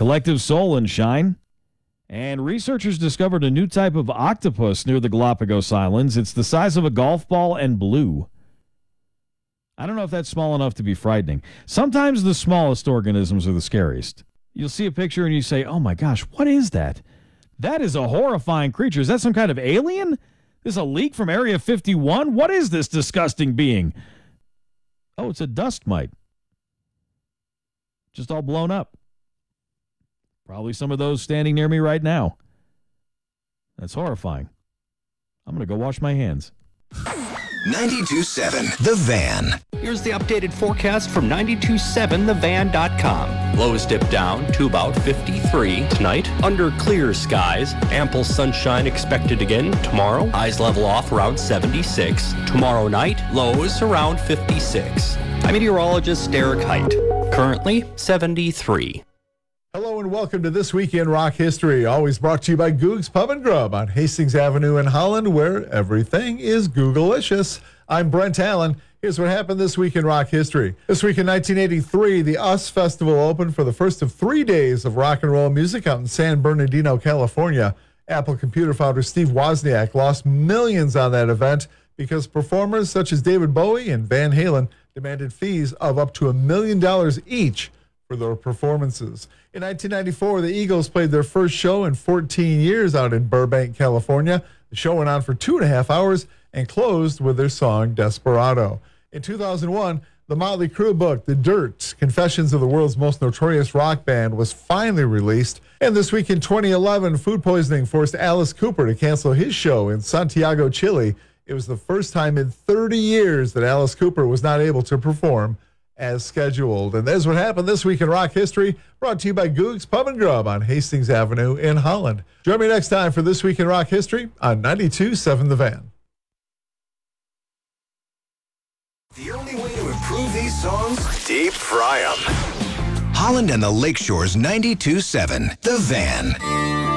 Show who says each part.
Speaker 1: Collective Soul and Shine. And researchers discovered a new type of octopus near the Galapagos Islands. It's the size of a golf ball and blue. I don't know if that's small enough to be frightening. Sometimes the smallest organisms are the scariest. You'll see a picture and you say, oh my gosh, what is that? That is a horrifying creature. Is that some kind of alien? This is a leak from Area 51? What is this disgusting being? Oh, it's a dust mite. Just all blown up. Probably some of those standing near me right now. That's horrifying. I'm going to go wash my hands.
Speaker 2: 92.7 The Van.
Speaker 3: Here's the updated forecast from 927thevan.com. Lows dip down to about 53 tonight. Under clear skies, ample sunshine expected again tomorrow. Highs level off around 76. Tomorrow night, lows around 56. I'm meteorologist Derek Height. Currently 73.
Speaker 4: Hello and welcome to This Week in Rock History, always brought to you by Goog's Pub and Grub on Hastings Avenue in Holland, where everything is Googalicious. I'm Brent Allen. Here's what happened this week in rock history. This week in 1983, the US Festival opened for the first of 3 days of rock and roll music out in San Bernardino, California. Apple computer founder Steve Wozniak lost millions on that event because performers such as David Bowie and Van Halen demanded fees of up to $1 million each for their performances. In 1994, the Eagles played their first show in 14 years out in Burbank, California. The show went on for 2.5 hours and closed with their song Desperado. In 2001, the Motley Crue book, The Dirt, Confessions of the World's Most Notorious Rock Band, was finally released. And this week in 2011, food poisoning forced Alice Cooper to cancel his show in Santiago, Chile. It was the first time in 30 years that Alice Cooper was not able to perform as scheduled. And there's what happened this week in rock history, brought to you by Goog's Pub and Grub on Hastings Avenue in Holland. Join me next time for This Week in Rock History on 92.7 The Van.
Speaker 2: The only way to improve these songs? Deep fry them. Holland and the Lakeshore's 92.7 The Van.